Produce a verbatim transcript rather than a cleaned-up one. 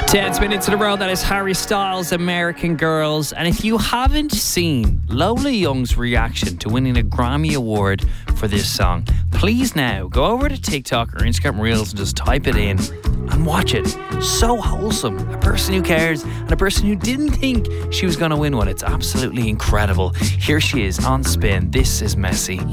Ten minutes in a row, that is Harry Styles' American Girls. And if you haven't seen Lola Young's reaction to winning a Grammy Award for this song, please now go over to TikTok or Instagram Reels and just type it in and watch it. So wholesome. A person who cares and a person who didn't think she was going to win one. It's absolutely incredible. Here she is on Spin. This is Messy.